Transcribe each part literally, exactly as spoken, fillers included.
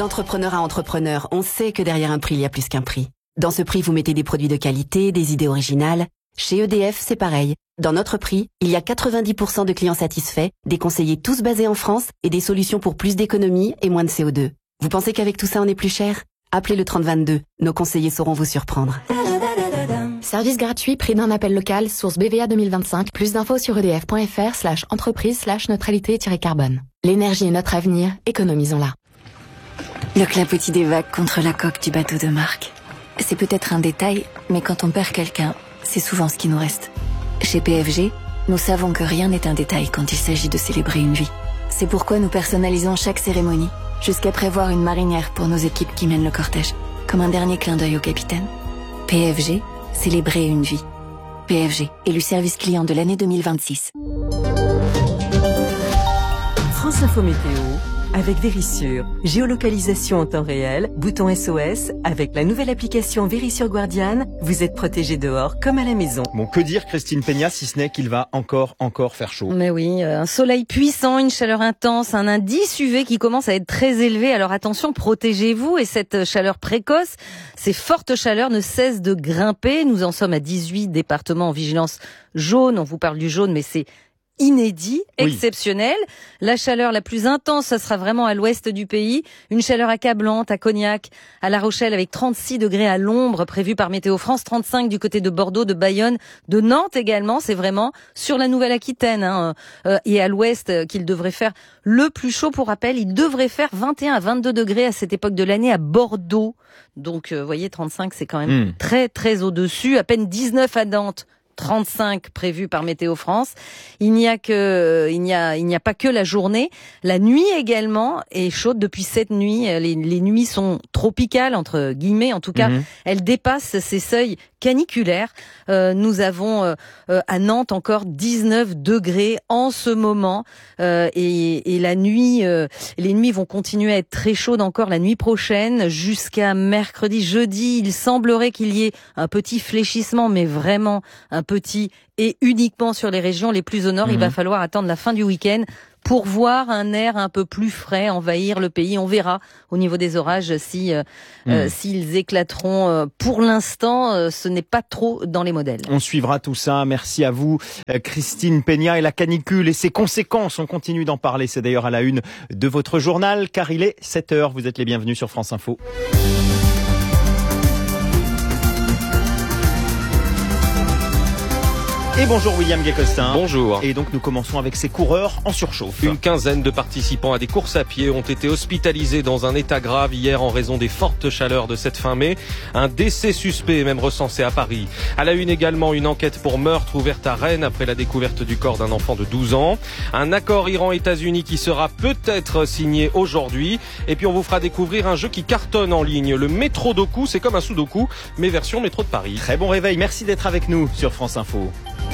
D'entrepreneur à entrepreneur, on sait que derrière un prix, il y a plus qu'un prix. Dans ce prix, vous mettez des produits de qualité, des idées originales. Chez E D F, c'est pareil. Dans notre prix, il y a quatre-vingt-dix pour cent de clients satisfaits, des conseillers tous basés en France et des solutions pour plus d'économie et moins de C O deux. Vous pensez qu'avec tout ça, on est plus cher ? Appelez le trente vingt-deux. Nos conseillers sauront vous surprendre. Service gratuit, prix d'un appel local, source B V A deux mille vingt-cinq. Plus d'infos sur edf.fr slash entreprise slash neutralité-carbone. L'énergie est notre avenir, économisons-la. Le clapotis des vagues contre la coque du bateau de Marc. C'est peut-être un détail, mais quand on perd quelqu'un, c'est souvent ce qui nous reste. Chez P F G, nous savons que rien n'est un détail quand il s'agit de célébrer une vie. C'est pourquoi nous personnalisons chaque cérémonie, jusqu'à prévoir une marinière pour nos équipes qui mènent le cortège, comme un dernier clin d'œil au capitaine. P F G, célébrer une vie. P F G, élu service client de l'année deux mille vingt-six. France Info Météo, avec Vérissure. Géolocalisation en temps réel, bouton S O S. Avec la nouvelle application Vérissure Guardian, vous êtes protégé dehors comme à la maison. Bon, que dire Christine Peña, si ce n'est qu'il va encore, encore faire chaud. Mais oui, un soleil puissant, une chaleur intense, un indice U V qui commence à être très élevé. Alors attention, protégez-vous. Et cette chaleur précoce, ces fortes chaleurs ne cessent de grimper. Nous en sommes à dix-huit départements en vigilance jaune. On vous parle du jaune, mais c'est inédit, exceptionnel. Oui. La chaleur la plus intense, ce sera vraiment à l'ouest du pays. Une chaleur accablante à Cognac, à La Rochelle, avec trente-six degrés à l'ombre prévu par Météo France, trente-cinq du côté de Bordeaux, de Bayonne, de Nantes également. C'est vraiment sur la Nouvelle-Aquitaine hein, euh, et à l'ouest euh, qu'il devrait faire le plus chaud. Pour rappel, il devrait faire vingt et un à vingt-deux degrés à cette époque de l'année à Bordeaux. Donc, vous euh, voyez, trente-cinq, c'est quand même mmh. très, très au-dessus. À peine dix-neuf à Nantes. trente-cinq prévus par Météo France. Il n'y a que, il n'y a, il n'y a pas que la journée. La nuit également est chaude depuis cette nuit. Les, les nuits sont tropicales, entre guillemets. En tout cas, mmh. elles dépassent ces seuils caniculaires. Euh, nous avons euh, à Nantes encore dix-neuf degrés en ce moment. Euh, et, et la nuit, euh, les nuits vont continuer à être très chaudes encore la nuit prochaine jusqu'à mercredi, jeudi. Il semblerait qu'il y ait un petit fléchissement, mais vraiment un petit et uniquement sur les régions les plus au nord. Mmh. Il va falloir attendre la fin du week-end pour voir un air un peu plus frais envahir le pays. On verra au niveau des orages si euh, mmh. euh, s'ils éclateront. Euh, pour l'instant, euh, ce n'est pas trop dans les modèles. On suivra tout ça. Merci à vous, euh, Christine Peña. Et la canicule et ses conséquences, on continue d'en parler. C'est d'ailleurs à la une de votre journal, car il est sept heures. Vous êtes les bienvenus sur France Info. Et bonjour William Guécostin. Bonjour. Et donc nous commençons avec ces coureurs en surchauffe. Une quinzaine de participants à des courses à pied ont été hospitalisés dans un état grave hier en raison des fortes chaleurs de cette fin mai. Un décès suspect est même recensé à Paris. À la une également, une enquête pour meurtre ouverte à Rennes après la découverte du corps d'un enfant de douze ans. Un accord Iran-États-Unis qui sera peut-être signé aujourd'hui. Et puis on vous fera découvrir un jeu qui cartonne en ligne. Le métro Doku, c'est comme un Sudoku, mais version métro de Paris. Très bon réveil, merci d'être avec nous sur France Info.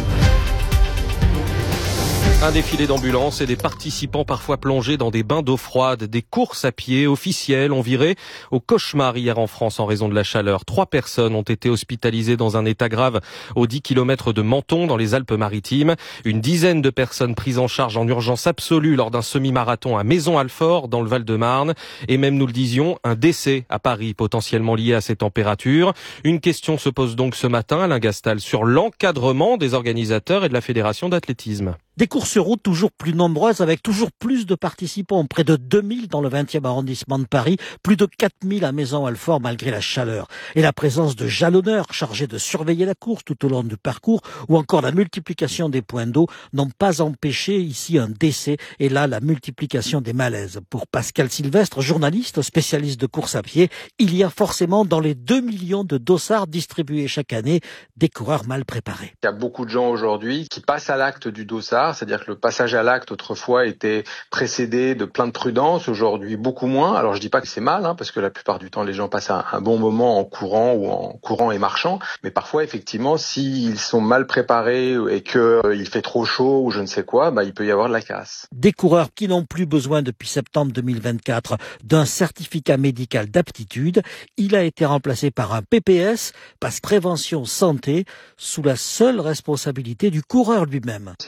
Un défilé d'ambulances et des participants parfois plongés dans des bains d'eau froide. Des courses à pied officielles ont viré au cauchemar hier en France en raison de la chaleur. Trois personnes ont été hospitalisées dans un état grave aux dix kilomètres de Menton dans les Alpes-Maritimes. Une dizaine de personnes prises en charge en urgence absolue lors d'un semi-marathon à Maison-Alfort dans le Val-de-Marne. Et même, nous le disions, un décès à Paris potentiellement lié à ces températures. Une question se pose donc ce matin, Alain Gastal, sur l'encadrement des organisateurs et de la Fédération d'athlétisme. Des courses routes toujours plus nombreuses avec toujours plus de participants, près de deux mille dans le vingtième arrondissement de Paris, plus de quatre mille à Maison-Alfort malgré la chaleur. Et la présence de jalonneurs chargés de surveiller la course tout au long du parcours ou encore la multiplication des points d'eau n'ont pas empêché ici un décès et là la multiplication des malaises. Pour Pascal Sylvestre, journaliste spécialiste de course à pied, il y a forcément dans les deux millions de dossards distribués chaque année des coureurs mal préparés. Il y a beaucoup de gens aujourd'hui qui passent à l'acte du dossard. C'est-à-dire que le passage à l'acte autrefois était précédé de plein de prudence, aujourd'hui beaucoup moins. Alors je dis pas que c'est mal, hein, parce que la plupart du temps les gens passent un, un bon moment en courant ou en courant et marchant, mais parfois effectivement s'ils sont mal préparés et que euh, il fait trop chaud ou je ne sais quoi, bah il peut y avoir de la casse. Des coureurs qui n'ont plus besoin depuis septembre deux mille vingt-quatre d'un certificat médical d'aptitude, il a été remplacé par un P P S, passe prévention santé, sous la seule responsabilité du coureur lui-même. C'est déclaratif.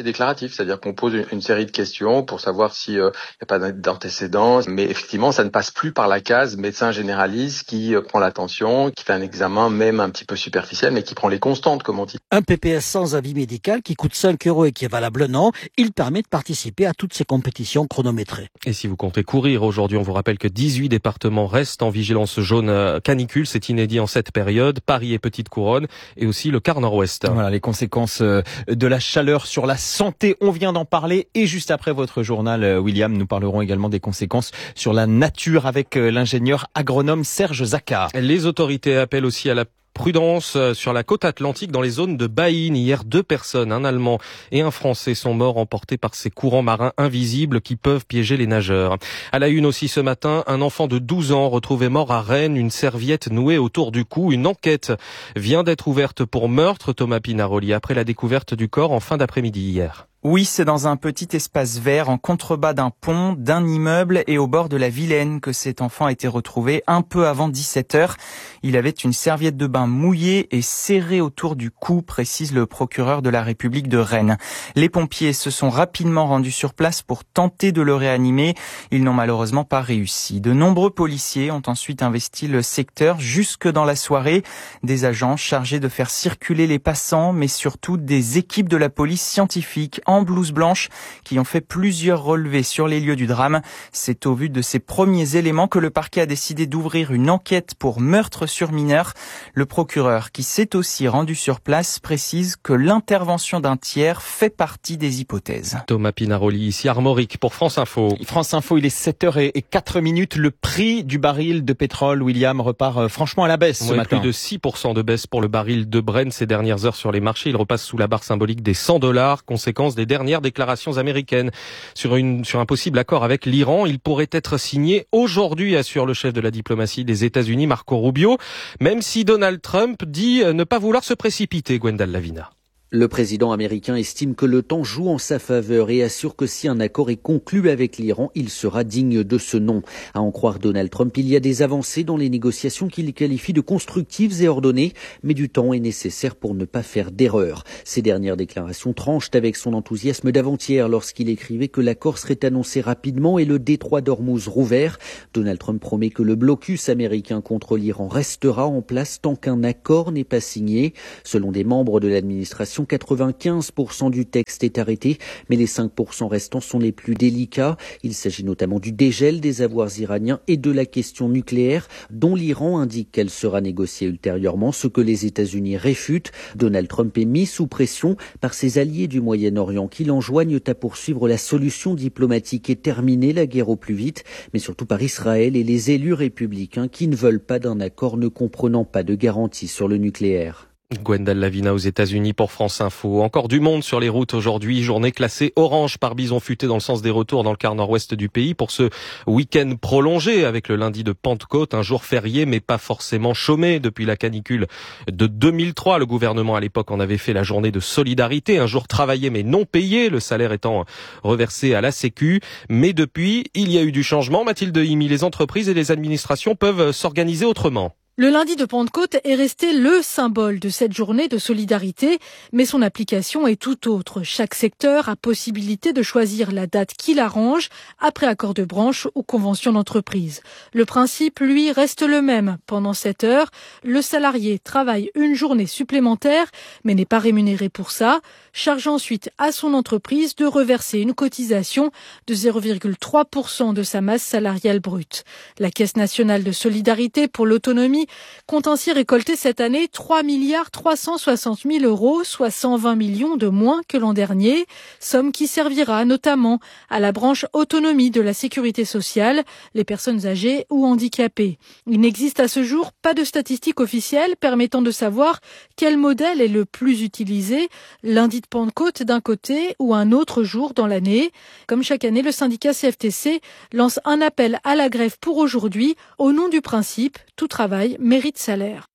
préventif, c'est-à-dire qu'on pose une, une série de questions pour savoir s'il n'y euh, a pas d'antécédents. Mais effectivement, ça ne passe plus par la case médecin généraliste qui euh, prend la tension, qui fait un examen même un petit peu superficiel, mais qui prend les constantes, comme on dit. Un P P S sans avis médical qui coûte cinq euros et qui est valable un an, il permet de participer à toutes ces compétitions chronométrées. Et si vous comptez courir aujourd'hui, on vous rappelle que dix-huit départements restent en vigilance jaune canicule. C'est inédit en cette période. Paris et Petite-Couronne et aussi le quart nord-ouest. Voilà les conséquences de la chaleur sur la santé. On vient d'en parler. Et juste après votre journal, William, nous parlerons également des conséquences sur la nature avec l'ingénieur agronome Serge Zaccar. Les autorités appellent aussi à la prudence sur la côte atlantique dans les zones de Baïne. Hier, deux personnes, un Allemand et un Français, sont morts emportés par ces courants marins invisibles qui peuvent piéger les nageurs. À la une aussi ce matin, un enfant de douze ans retrouvé mort à Rennes, une serviette nouée autour du cou. Une enquête vient d'être ouverte pour meurtre, Thomas Pinaroli, après la découverte du corps en fin d'après-midi hier. Oui, c'est dans un petit espace vert en contrebas d'un pont, d'un immeuble et au bord de la Vilaine que cet enfant a été retrouvé un peu avant dix-sept heures. Il avait une serviette de bain mouillée et serrée autour du cou, précise le procureur de la République de Rennes. Les pompiers se sont rapidement rendus sur place pour tenter de le réanimer. Ils n'ont malheureusement pas réussi. De nombreux policiers ont ensuite investi le secteur jusque dans la soirée. Des agents chargés de faire circuler les passants, mais surtout des équipes de la police scientifique en blouse blanche qui ont fait plusieurs relevés sur les lieux du drame. C'est au vu de ces premiers éléments que le parquet a décidé d'ouvrir une enquête pour meurtre sur mineur. Le procureur, qui s'est aussi rendu sur place, précise que l'intervention d'un tiers fait partie des hypothèses. Thomas Pinaroli, ici Armorique pour France Info. France Info, il est sept heures et quatre minutes. Le prix du baril de pétrole, William, repart franchement à la baisse ce ouais, matin. Plus de six pour cent de baisse pour le baril de Brent ces dernières heures sur les marchés. Il repasse sous la barre symbolique des cent dollars, conséquence des dernières déclarations américaines sur une sur un possible accord avec l'Iran. Il pourrait être signé aujourd'hui, assure le chef de la diplomatie des États-Unis, Marco Rubio, même si Donald Trump dit ne pas vouloir se précipiter. Gwendal Lavina. Le président américain estime que le temps joue en sa faveur et assure que si un accord est conclu avec l'Iran, il sera digne de ce nom. À en croire Donald Trump, il y a des avancées dans les négociations qu'il qualifie de constructives et ordonnées, mais du temps est nécessaire pour ne pas faire d'erreur. Ces dernières déclarations tranchent avec son enthousiasme d'avant-hier lorsqu'il écrivait que l'accord serait annoncé rapidement et le détroit d'Ormuz rouvert. Donald Trump promet que le blocus américain contre l'Iran restera en place tant qu'un accord n'est pas signé. Selon des membres de l'administration, quatre-vingt-quinze pour cent du texte est arrêté, mais les cinq pour cent restants sont les plus délicats. Il s'agit notamment du dégel des avoirs iraniens et de la question nucléaire, dont l'Iran indique qu'elle sera négociée ultérieurement, ce que les États-Unis réfutent. Donald Trump est mis sous pression par ses alliés du Moyen-Orient qui l'enjoignent à poursuivre la solution diplomatique et terminer la guerre au plus vite, mais surtout par Israël et les élus républicains qui ne veulent pas d'un accord ne comprenant pas de garantie sur le nucléaire. Gwendal Lavina aux États-Unis pour France Info. Encore du monde sur les routes aujourd'hui. Journée classée orange par bison futé dans le sens des retours dans le quart nord-ouest du pays pour ce week-end prolongé avec le lundi de Pentecôte, un jour férié mais pas forcément chômé depuis la canicule de deux mille trois. Le gouvernement à l'époque en avait fait la journée de solidarité, un jour travaillé mais non payé, le salaire étant reversé à la Sécu. Mais depuis, il y a eu du changement. Mathilde Himy, les entreprises et les administrations peuvent s'organiser autrement. Le lundi de Pentecôte est resté le symbole de cette journée de solidarité, mais son application est tout autre. Chaque secteur a possibilité de choisir la date qui l'arrange, après accord de branche ou convention d'entreprise. Le principe, lui, reste le même. Pendant sept heures, le salarié travaille une journée supplémentaire, mais n'est pas rémunéré pour ça, charge ensuite à son entreprise de reverser une cotisation de zéro virgule trois pour cent de sa masse salariale brute. La Caisse nationale de solidarité pour l'autonomie compte ainsi récolter cette année trois milliards trois cent soixante mille euros, soit cent vingt millions de moins que l'an dernier, somme qui servira notamment à la branche autonomie de la sécurité sociale, les personnes âgées ou handicapées. Il n'existe à ce jour pas de statistiques officielles permettant de savoir quel modèle est le plus utilisé, lundi de Pentecôte d'un côté ou un autre jour dans l'année. Comme chaque année, le syndicat C F T C lance un appel à la grève pour aujourd'hui au nom du principe « Tout travail mérite salaire ».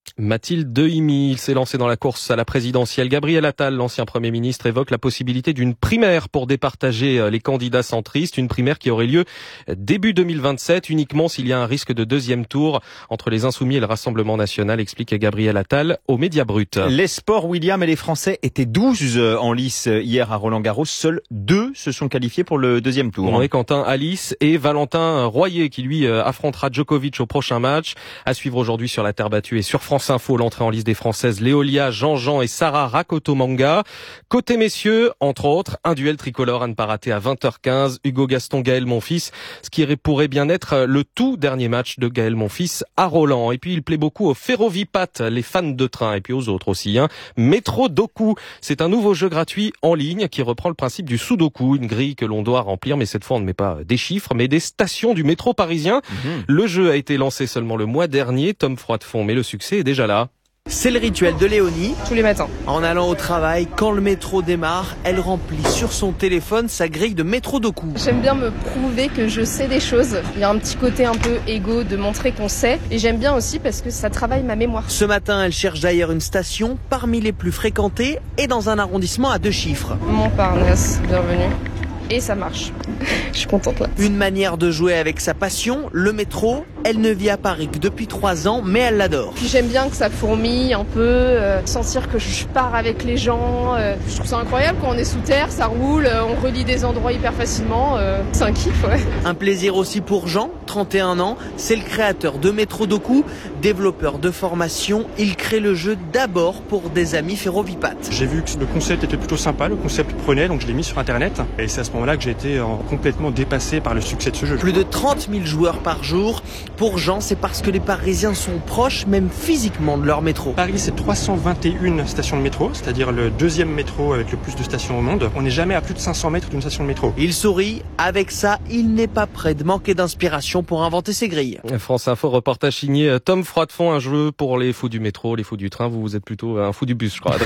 Mathilde Dehimi s'est lancée dans la course à la présidentielle. Gabriel Attal, l'ancien Premier ministre, évoque la possibilité d'une primaire pour départager les candidats centristes. Une primaire qui aurait lieu début deux mille vingt-sept, uniquement s'il y a un risque de deuxième tour entre les Insoumis et le Rassemblement national, explique Gabriel Attal aux Médias Bruts. Les sports, William, et les Français étaient douze en lice hier à Roland-Garros. Seuls deux se sont qualifiés pour le deuxième tour. Oui, Quentin Alice et Valentin Royer qui lui affrontera Djokovic au prochain match. À suivre aujourd'hui sur la terre battue et sur France Info, l'entrée en liste des Françaises Léolia, Jean-Jean et Sarah Rakotomanga. Côté messieurs, entre autres, un duel tricolore à ne pas rater à vingt heures quinze. Hugo Gaston, Gaël Monfils, ce qui pourrait bien être le tout dernier match de Gaël Monfils à Roland. Et puis il plaît beaucoup aux ferrovipat, les fans de train, et puis aux autres aussi. Hein. Métro Doku, c'est un nouveau jeu gratuit en ligne qui reprend le principe du Sudoku, une grille que l'on doit remplir, mais cette fois on ne met pas des chiffres, mais des stations du métro parisien. Mmh. Le jeu a été lancé seulement le mois dernier, Tom Froidefond, mais le succès est déjà là. C'est le rituel de Léonie. Tous les matins. En allant au travail, quand le métro démarre, elle remplit sur son téléphone sa grille de métro Doku. J'aime bien me prouver que je sais des choses. Il y a un petit côté un peu égo de montrer qu'on sait. Et j'aime bien aussi parce que ça travaille ma mémoire. Ce matin, elle cherche d'ailleurs une station parmi les plus fréquentées et dans un arrondissement à deux chiffres. Montparnasse, bienvenue. Et ça marche. Je suis contente là. Une manière de jouer avec sa passion, le métro. Elle ne vit à Paris que depuis trois ans, mais elle l'adore. Puis j'aime bien que ça fourmille un peu, euh, sentir que je pars avec les gens. Euh, je trouve ça incroyable quand on est sous terre, ça roule, euh, on relie des endroits hyper facilement. Euh, c'est un kiff, ouais. Un plaisir aussi pour Jean, trente et un ans. C'est le créateur de Métro Doku, développeur de formation. Il crée le jeu d'abord pour des amis ferrovipat. J'ai vu que le concept était plutôt sympa, le concept prenait, donc je l'ai mis sur Internet. Et c'est à ce moment-là que j'ai été euh, complètement dépassé par le succès de ce jeu. Plus de trente mille joueurs par jour. Pour Jean, c'est parce que les Parisiens sont proches, même physiquement, de leur métro. Paris, c'est trois cent vingt et une stations de métro, c'est-à-dire le deuxième métro avec le plus de stations au monde. On n'est jamais à plus de cinq cents mètres d'une station de métro. Il sourit. Avec ça, il n'est pas prêt de manquer d'inspiration pour inventer ses grilles. France Info, reportage signé Tom Froidefond, un jeu pour les fous du métro, les fous du train. Vous, vous êtes plutôt un fou du bus, je crois.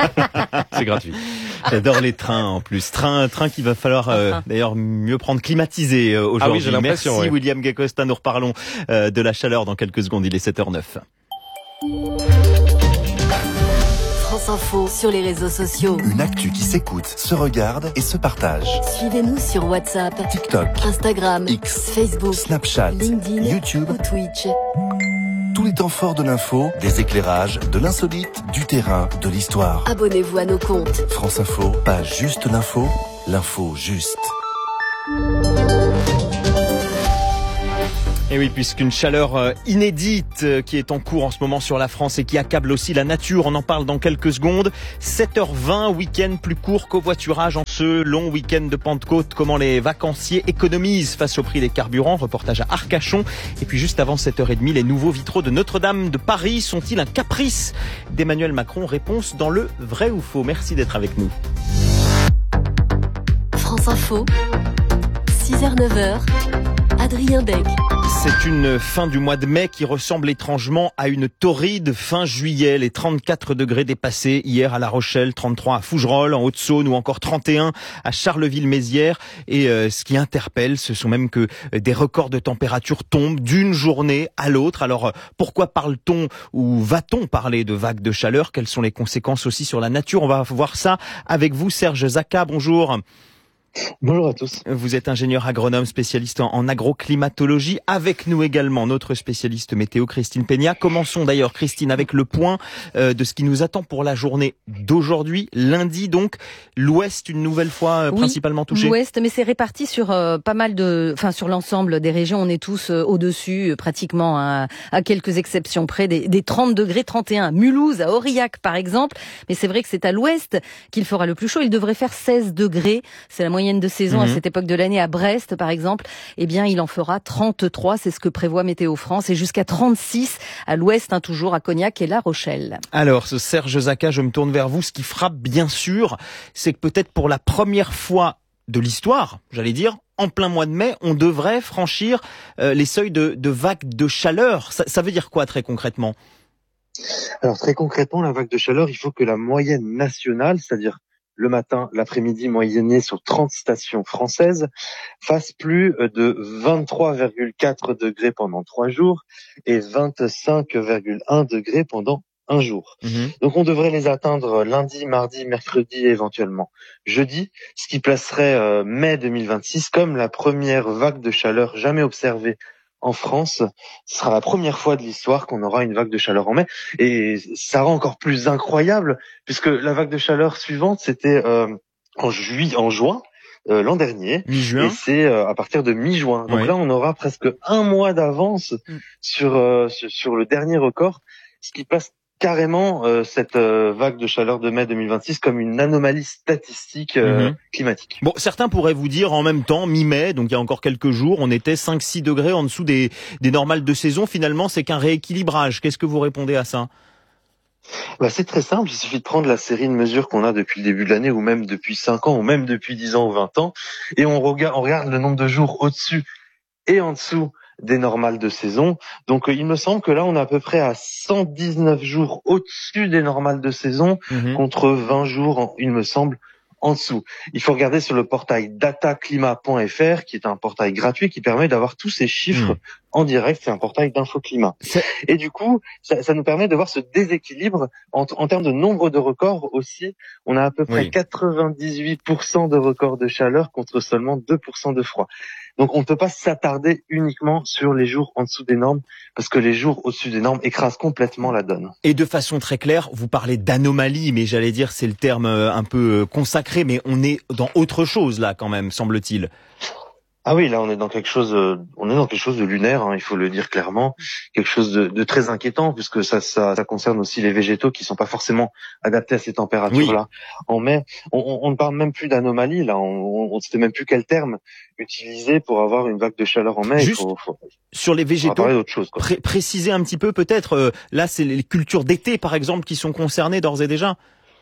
C'est gratuit. J'adore les trains en plus. Train, train qu'il va falloir euh, d'ailleurs mieux prendre climatisé euh, aujourd'hui. Ah oui, j'ai l'impression. Merci ouais. William Guécosta. Nous reparlons euh, de la chaleur dans quelques secondes. Il est sept heures neuf. France Info sur les réseaux sociaux. Une actu qui s'écoute, se regarde et se partage. Suivez-nous sur WhatsApp, TikTok, Instagram, X, Facebook, Snapchat, LinkedIn, YouTube ou Twitch. Tous les temps forts de l'info, des éclairages, de l'insolite, du terrain, de l'histoire. Abonnez-vous à nos comptes. France Info, pas juste l'info, l'info juste. Et oui, puisqu'une chaleur inédite qui est en cours en ce moment sur la France et qui accable aussi la nature, on en parle dans quelques secondes. sept heures vingt, week-end plus court qu'au voiturage en ce long week-end de Pentecôte. Comment les vacanciers économisent face au prix des carburants. Reportage à Arcachon. Et puis juste avant sept heures trente, les nouveaux vitraux de Notre-Dame de Paris sont-ils un caprice d'Emmanuel Macron? Réponse dans le vrai ou faux. Merci d'être avec nous. France Info, six heures neuf heures, Adrien Beck. C'est une fin du mois de mai qui ressemble étrangement à une torride fin juillet. Les trente-quatre degrés dépassés hier à La Rochelle, trente-trois à Fougerolles, en Haute-Saône ou encore trente et un à Charleville-Mézières. Et euh, ce qui interpelle, ce sont même que des records de température tombent d'une journée à l'autre. Alors pourquoi parle-t-on ou va-t-on parler de vagues de chaleur? Quelles sont les conséquences aussi sur la nature? On va voir ça avec vous, Serge Zaka. Bonjour. Bonjour à tous. Vous êtes ingénieur agronome spécialiste en, en agroclimatologie. Avec nous également notre spécialiste météo Christine Peña. Commençons d'ailleurs, Christine, avec le point euh, de ce qui nous attend pour la journée d'aujourd'hui, lundi donc. L'Ouest une nouvelle fois euh, oui, principalement touché. L'Ouest, mais c'est réparti sur euh, pas mal de, enfin sur l'ensemble des régions. On est tous euh, au-dessus, euh, pratiquement à, à quelques exceptions près des, des trente degrés, trente et un. Mulhouse, à Aurillac par exemple. Mais c'est vrai que c'est à l'Ouest qu'il fera le plus chaud. Il devrait faire seize degrés. C'est la moyenne de saison mmh. à cette époque de l'année. À Brest, par exemple, eh bien, il en fera trente-trois. C'est ce que prévoit Météo France. Et jusqu'à trente-six à l'ouest, hein, toujours à Cognac et La Rochelle. Alors, ce Serge Zaka, je me tourne vers vous. Ce qui frappe, bien sûr, c'est que peut-être pour la première fois de l'histoire, j'allais dire, en plein mois de mai, on devrait franchir euh, les seuils de, de vagues de chaleur. Ça, ça veut dire quoi, très concrètement? Alors, très concrètement, la vague de chaleur, il faut que la moyenne nationale, c'est-à-dire le matin, l'après-midi moyenné sur trente stations françaises, fasse plus de vingt-trois virgule quatre degrés pendant trois jours et vingt-cinq virgule un degrés pendant un jour. Mmh. Donc on devrait les atteindre lundi, mardi, mercredi et éventuellement jeudi, ce qui placerait euh, mai deux mille vingt-six comme la première vague de chaleur jamais observée en France. Ce sera la première fois de l'histoire qu'on aura une vague de chaleur en mai, et ça rend encore plus incroyable puisque la vague de chaleur suivante c'était euh, en juillet, en juin. Euh, l'an dernier, mi-juin. Et c'est euh, à partir de mi-juin. Donc oui. Là, on aura presque un mois d'avance mmh. sur, euh, sur sur le dernier record, ce qui place carrément euh, cette euh, vague de chaleur de mai deux mille vingt-six comme une anomalie statistique euh, mmh. climatique. Bon, certains pourraient vous dire en même temps, mi-mai, donc il y a encore quelques jours, on était cinq six degrés en dessous des, des normales de saison. Finalement, c'est qu'un rééquilibrage. Qu'est-ce que vous répondez à ça ? Bah, c'est très simple, il suffit de prendre la série de mesures qu'on a depuis le début de l'année, ou même depuis cinq ans, ou même depuis dix ans ou vingt ans, et on regarde, on regarde le nombre de jours au-dessus et en dessous des normales de saison. Donc il me semble que là on est à peu près à cent dix-neuf jours au-dessus des normales de saison, mmh. contre vingt jours, il me semble, en dessous. Il faut regarder sur le portail data climat point f r, qui est un portail gratuit qui permet d'avoir tous ces chiffres mmh. en direct. C'est un portail d'infoclimat. Et du coup, ça, ça nous permet de voir ce déséquilibre en, en termes de nombre de records aussi. On a à peu près oui. quatre-vingt-dix-huit pour cent de records de chaleur contre seulement deux pour cent de froid. Donc on ne peut pas s'attarder uniquement sur les jours en dessous des normes, parce que les jours au-dessus des normes écrasent complètement la donne. Et de façon très claire, vous parlez d'anomalie, mais j'allais dire c'est le terme un peu consacré, mais on est dans autre chose là quand même, semble-t-il. Ah oui, là on est dans quelque chose, euh, on est dans quelque chose de lunaire, hein, il faut le dire clairement, quelque chose de, de très inquiétant, puisque ça, ça, ça concerne aussi les végétaux qui sont pas forcément adaptés à ces températures-là. Oui. En mai, on, on ne parle même plus d'anomalie, là, on, on ne sait même plus quel terme utiliser pour avoir une vague de chaleur en mai. Juste il faut, faut, sur les végétaux, chose, pré- préciser un petit peu peut-être. Euh, là, c'est les cultures d'été, par exemple, qui sont concernées d'ores et déjà.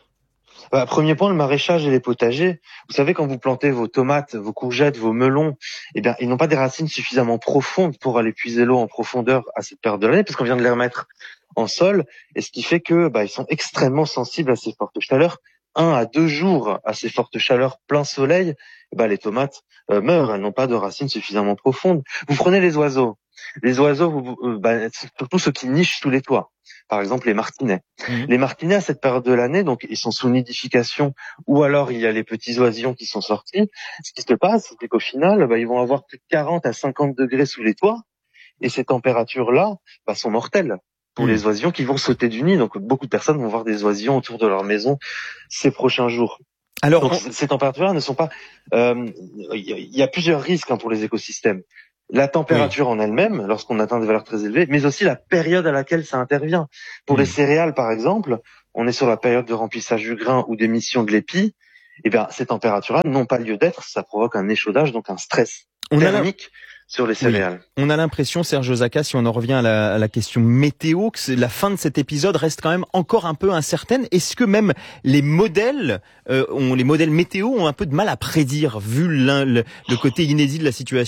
Bah, premier point, le maraîchage et les potagers. Vous savez, quand vous plantez vos tomates, vos courgettes, vos melons, eh bien, ils n'ont pas des racines suffisamment profondes pour aller puiser l'eau en profondeur à cette période de l'année, parce qu'on vient de les remettre en sol, et ce qui fait que, bah, ils sont extrêmement sensibles à ces fortes chaleurs. Un à deux jours à ces fortes chaleurs plein soleil, bah, les tomates euh, meurent, elles n'ont pas de racines suffisamment profondes. Vous prenez les oiseaux. Les oiseaux, vous, euh, bah, surtout ceux qui nichent sous les toits. Par exemple, les martinets. Mmh. Les martinets, à cette période de l'année, donc, ils sont sous nidification, ou alors il y a les petits oisillons qui sont sortis. Ce qui se passe, c'est qu'au final, bah, ils vont avoir plus de quarante à cinquante degrés sous les toits, et ces températures-là, bah, sont mortelles pour mmh. les oisillons qui vont sauter du nid. Donc, beaucoup de personnes vont voir des oisillons autour de leur maison ces prochains jours. Alors, donc, on... ces températures-là ne sont pas, euh, il y a plusieurs risques, hein, pour les écosystèmes. La température oui. en elle-même, lorsqu'on atteint des valeurs très élevées, mais aussi la période à laquelle ça intervient. Pour mmh. les céréales, par exemple, on est sur la période de remplissage du grain ou d'émission de l'épi. Eh bien, ces températures-là n'ont pas lieu d'être. Ça provoque un échaudage, donc un stress on thermique a sur les céréales. Oui. On a l'impression, Serge Zaka, si on en revient à la, à la question météo, que la fin de cet épisode reste quand même encore un peu incertaine. Est-ce que même les modèles, euh, ont, les modèles météo ont un peu de mal à prédire, vu le, le côté inédit de la situation ?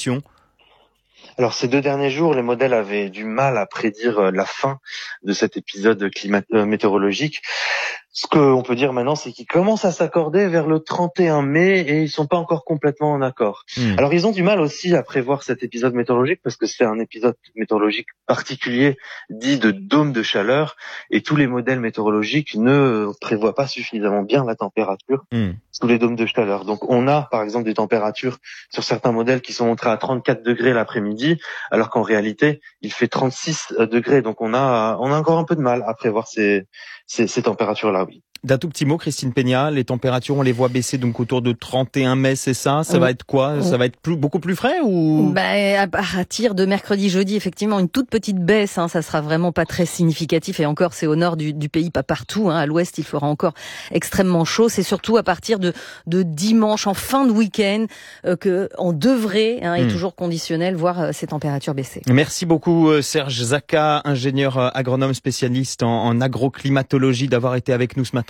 Alors ces deux derniers jours, les modèles avaient du mal à prédire la fin de cet épisode climat- euh, météorologique. Ce qu'on peut dire maintenant, c'est qu'ils commencent à s'accorder vers le trente et un mai et ils sont pas encore complètement en accord. Mmh. Alors ils ont du mal aussi à prévoir cet épisode météorologique parce que c'est un épisode météorologique particulier dit de dôme de chaleur et tous les modèles météorologiques ne prévoient pas suffisamment bien la température mmh. sous les dômes de chaleur. Donc on a par exemple des températures sur certains modèles qui sont montrées à trente-quatre degrés l'après-midi alors qu'en réalité il fait trente-six degrés. Donc on a on a encore un peu de mal à prévoir ces ces, ces températures-là. Oui. D'un tout petit mot, Christine Peña, les températures, on les voit baisser donc autour de trente et un mai, c'est ça? Ça oui. va être quoi? Ça va être plus, beaucoup plus frais ou? Bah, à partir de mercredi, jeudi, effectivement, une toute petite baisse, hein, ça sera vraiment pas très significatif et encore, c'est au nord du, du pays, pas partout, hein. À l'ouest, il fera encore extrêmement chaud. C'est surtout à partir de, de dimanche, en fin de week-end, euh, que on devrait, hein, et mmh. toujours conditionnel, voir euh, ces températures baisser. Merci beaucoup, euh, Serge Zaka, ingénieur euh, agronome spécialiste en, en agroclimatologie, d'avoir été avec nous ce matin.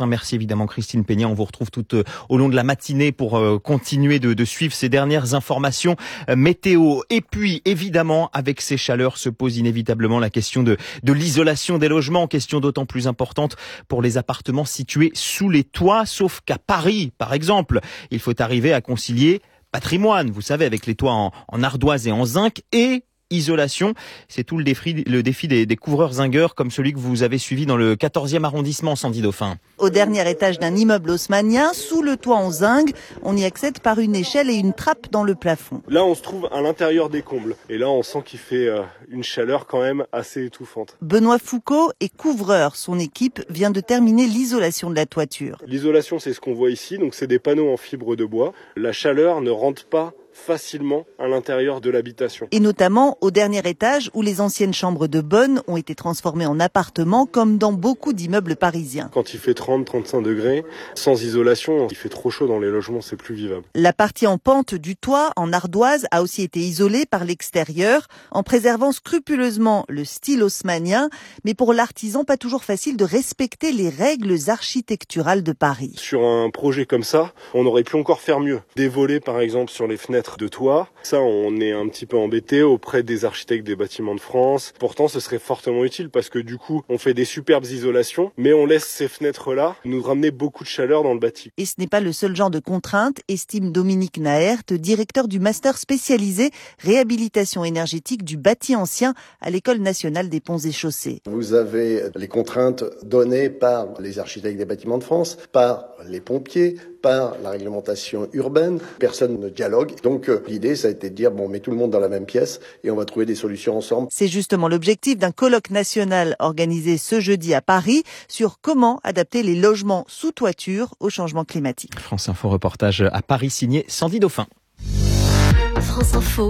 matin. Merci évidemment Christine Peña. On vous retrouve tout euh, au long de la matinée pour euh, continuer de, de suivre ces dernières informations euh, météo. Et puis évidemment, avec ces chaleurs se pose inévitablement la question de, de l'isolation des logements, question d'autant plus importante pour les appartements situés sous les toits, sauf qu'à Paris, par exemple, il faut arriver à concilier patrimoine, vous savez, avec les toits en, en ardoise et en zinc, et isolation. C'est tout le défi, le défi des, des couvreurs zingueurs comme celui que vous avez suivi dans le quatorzième arrondissement, Sandy Dauphin. Au dernier étage d'un immeuble haussmannien, sous le toit en zinc, on y accède par une échelle et une trappe dans le plafond. Là, on se trouve à l'intérieur des combles. Et là, on sent qu'il fait euh, une chaleur quand même assez étouffante. Benoît Foucault est couvreur. Son équipe vient de terminer l'isolation de la toiture. L'isolation, c'est ce qu'on voit ici. Donc, c'est des panneaux en fibre de bois. La chaleur ne rentre pas facilement à l'intérieur de l'habitation. Et notamment au dernier étage où les anciennes chambres de bonne ont été transformées en appartements comme dans beaucoup d'immeubles parisiens. Quand il fait trente à trente-cinq degrés, sans isolation, il fait trop chaud dans les logements, c'est plus vivable. La partie en pente du toit, en ardoise, a aussi été isolée par l'extérieur en préservant scrupuleusement le style haussmannien. Mais pour l'artisan, pas toujours facile de respecter les règles architecturales de Paris. Sur un projet comme ça, on aurait pu encore faire mieux. Des volets par exemple sur les fenêtres de toit. Ça, on est un petit peu embêté auprès des architectes des bâtiments de France. Pourtant, ce serait fortement utile parce que du coup, on fait des superbes isolations, mais on laisse ces fenêtres-là nous ramener beaucoup de chaleur dans le bâti. Et ce n'est pas le seul genre de contrainte, estime Dominique Naert, directeur du master spécialisé réhabilitation énergétique du bâti ancien à l'École nationale des ponts et chaussées. Vous avez les contraintes données par les architectes des bâtiments de France, par les pompiers, par la réglementation urbaine. Personne ne dialogue. Donc euh, l'idée, ça a été de dire, bon, on met tout le monde dans la même pièce et on va trouver des solutions ensemble. C'est justement l'objectif d'un colloque national organisé ce jeudi à Paris sur comment adapter les logements sous toiture au changement climatique. France Info reportage à Paris signé Sandy Dauphin. France Info,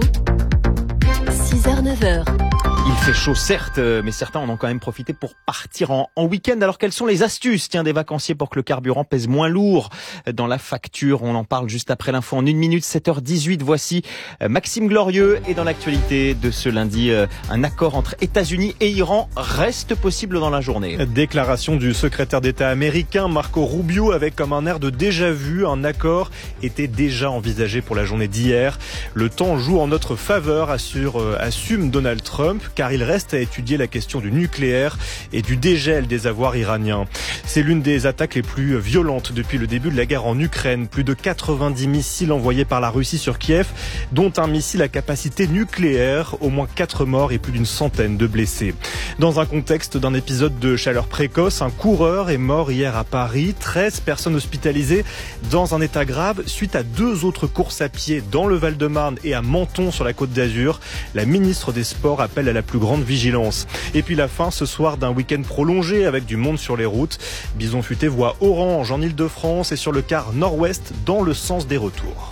six heures neuf heures. Il fait chaud certes, mais certains en ont quand même profité pour partir en, en week-end. Alors quelles sont les astuces, tiens, des vacanciers pour que le carburant pèse moins lourd dans la facture? On en parle juste après l'info en une minute, sept heures dix-huit. Voici Maxime Glorieux. Et dans l'actualité de ce lundi, un accord entre États-Unis et Iran reste possible dans la journée. Déclaration du secrétaire d'État américain Marco Rubio avec comme un air de déjà-vu. Un accord était déjà envisagé pour la journée d'hier. Le temps joue en notre faveur, assure, euh, assume Donald Trump, car il reste à étudier la question du nucléaire et du dégel des avoirs iraniens. C'est l'une des attaques les plus violentes depuis le début de la guerre en Ukraine. Plus de quatre-vingt-dix missiles envoyés par la Russie sur Kiev, dont un missile à capacité nucléaire, au moins quatre morts et plus d'une centaine de blessés. Dans un contexte d'un épisode de chaleur précoce, un coureur est mort hier à Paris. treize personnes hospitalisées dans un état grave suite à deux autres courses à pied dans le Val-de-Marne et à Menton sur la Côte d'Azur. La ministre des Sports appelle à la plus grande vigilance. Et puis la fin ce soir d'un week-end prolongé avec du monde sur les routes. Bison Futé voit orange en Ile-de-France et sur le quart nord-ouest dans le sens des retours.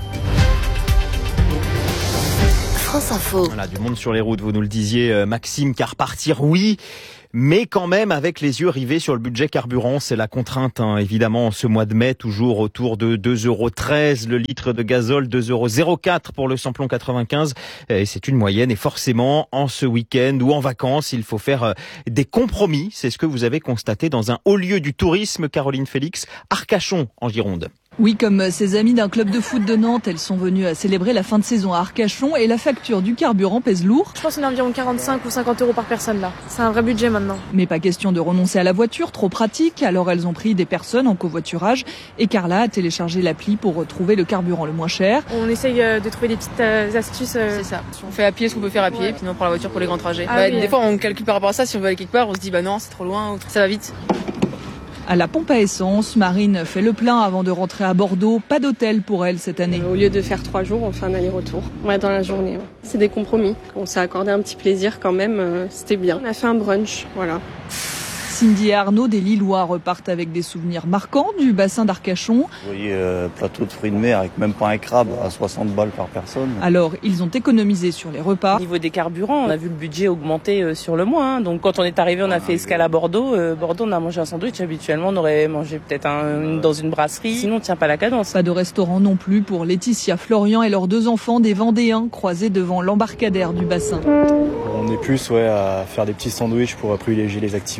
France Info. Voilà, du monde sur les routes, vous nous le disiez Maxime, car partir oui, mais quand même avec les yeux rivés sur le budget carburant, c'est la contrainte hein, évidemment ce mois de mai, toujours autour de deux euros treize le litre de gazole, deux euros zéro quatre pour le samplon quatre-vingt-quinze, et c'est une moyenne, et forcément en ce week-end ou en vacances, il faut faire des compromis, c'est ce que vous avez constaté dans un haut lieu du tourisme, Caroline Félix, Arcachon en Gironde. Oui, comme ses amis d'un club de foot de Nantes, elles sont venues à célébrer la fin de saison à Arcachon et la facture du carburant pèse lourd. Je pense qu'on est environ quarante-cinq ou cinquante euros par personne là. C'est un vrai budget maintenant. Mais pas question de renoncer à la voiture, trop pratique. Alors elles ont pris des personnes en covoiturage et Carla a téléchargé l'appli pour retrouver le carburant le moins cher. On essaye de trouver des petites astuces. C'est ça. On fait à pied ce qu'on peut faire à pied, ouais. Puis on prend la voiture pour les grands trajets. Ah bah, oui, des fois on calcule par rapport à ça, si on veut aller quelque part, on se dit bah non c'est trop loin, ça va vite. À la pompe à essence, Marine fait le plein avant de rentrer à Bordeaux. Pas d'hôtel pour elle cette année. Au lieu de faire trois jours, on fait un aller-retour. Ouais, dans la journée. Ouais. C'est des compromis. On s'est accordé un petit plaisir quand même. Euh, c'était bien. On a fait un brunch, voilà. Cindy et Arnaud des Lillois repartent avec des souvenirs marquants du bassin d'Arcachon. Vous voyez, euh, plateau de fruits de mer avec même pas un crabe à soixante balles par personne. Alors, ils ont économisé sur les repas. Au niveau des carburants, on a vu le budget augmenter euh, sur le mois. Hein. Donc quand on est arrivé, on a fait escale à Bordeaux. Euh, Bordeaux, on a mangé un sandwich. Habituellement, on aurait mangé peut-être un, dans une brasserie. Sinon, on tient pas la cadence. Pas de restaurant non plus pour Laetitia, Florian et leurs deux enfants des Vendéens croisés devant l'embarcadère du bassin. On est plus ouais, à faire des petits sandwichs pour privilégier les activités extérieures.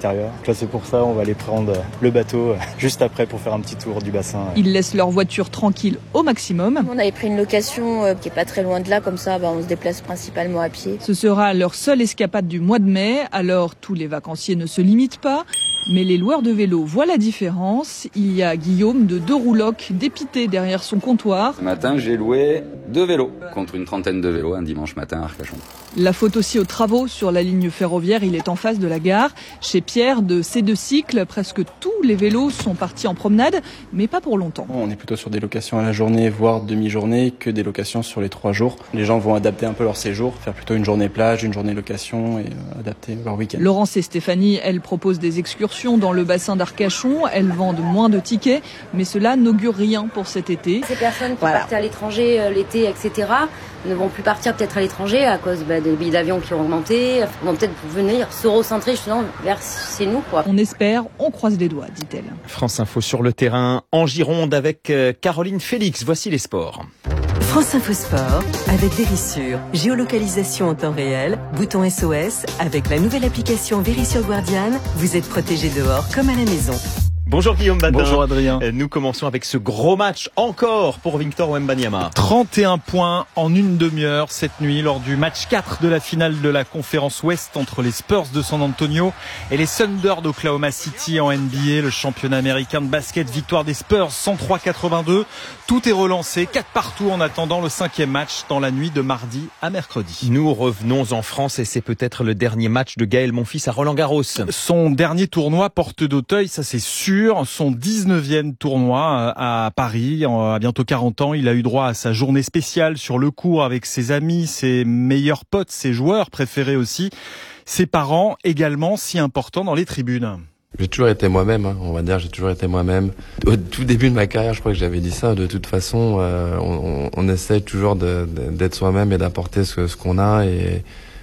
l'extérieur. Là, c'est pour ça, on va aller prendre le bateau juste après pour faire un petit tour du bassin. Ils laissent leur voiture tranquille au maximum. On avait pris une location euh, qui est pas très loin de là, comme ça bah, on se déplace principalement à pied. Ce sera leur seule escapade du mois de mai, alors tous les vacanciers ne se limitent pas. Mais les loueurs de vélos voient la différence. Il y a Guillaume de Deux Roulocs dépité derrière son comptoir. Ce matin, j'ai loué deux vélos contre une trentaine de vélos un dimanche matin à Arcachon. La faute aussi aux travaux sur la ligne ferroviaire. Il est en face de la gare. Chez Pierre de C deux Cycles, presque tous les vélos sont partis en promenade, mais pas pour longtemps. On est plutôt sur des locations à la journée, voire demi-journée, que des locations sur les trois jours. Les gens vont adapter un peu leur séjour, faire plutôt une journée plage, une journée location et euh, adapter leur week-end. Laurence et Stéphanie, elles proposent des excursions dans le bassin d'Arcachon. Elles vendent moins de tickets, mais cela n'augure rien pour cet été. Ces personnes qui Voilà. partaient à l'étranger euh, l'été, et cetera, ne vont plus partir peut-être à l'étranger à cause bah, des billets d'avion qui ont augmenté. Ils vont peut-être venir se recentrer justement vers chez nous, quoi. On espère, on croise les doigts, dit-elle. France Info sur le terrain en Gironde avec Caroline Félix. Voici les sports. France Info Sport avec Vérissure. Géolocalisation en temps réel, bouton S O S. Avec la nouvelle application Vérissure Guardian, vous êtes protégé dehors comme à la maison. Bonjour Guillaume Batin. Bonjour Adrien. Nous commençons avec ce gros match encore pour Victor Wembanyama. trente et un points en une demi-heure cette nuit lors du match quatre de la finale de la conférence Ouest entre les Spurs de San Antonio et les Thunder d'Oklahoma City en N B A, le championnat américain de basket. Victoire des Spurs cent trois à quatre-vingt-deux. Tout est relancé, quatre partout en attendant le cinquième match dans la nuit de mardi à mercredi. Nous revenons en France et c'est peut-être le dernier match de Gaël Monfils à Roland-Garros. Son dernier tournoi porte d'Auteuil, ça c'est sûr. Son dix-neuvième tournoi à Paris, à bientôt quarante ans. Il a eu droit à sa journée spéciale sur le court avec ses amis, ses meilleurs potes, ses joueurs préférés aussi. Ses parents également si importants dans les tribunes. J'ai toujours été moi-même, hein, on va dire, j'ai toujours été moi-même. Au tout début de ma carrière, je crois que j'avais dit ça. De toute façon, euh, on, on essaie toujours de, de, d'être soi-même et d'apporter ce, ce qu'on a. Et,